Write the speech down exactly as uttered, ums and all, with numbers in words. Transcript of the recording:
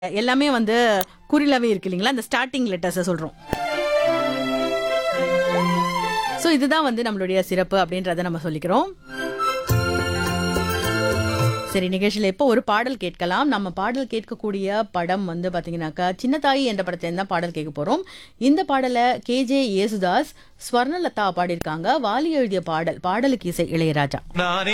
எல்லாமே வந்து குறிலாவே இருக்கு இல்லைங்களா? அந்த ஸ்டார்டிங் லெட்டர்ஸை சொல்றோம். ஸோ இதுதான் வந்து நம்மளுடைய சிறப்பு அப்படின்றத நம்ம சொல்லிக்கிறோம். சரி, நிகழ்ச்சியில் இப்போ ஒரு பாடல் கேட்கலாம். நம்ம பாடல் கேட்கக்கூடிய படம் வந்து பார்த்தீங்கன்னாக்கா சின்னத்தாயி என்ற படத்துல தான் பாடல் கேட்க போகிறோம். இந்த பாடலை கேஜே யேசுதாஸ், ஸ்வர்ணலதா பாடியிருக்காங்க. வாலி எழுதிய பாடல். பாடலுக்கு இசை இளையராஜா.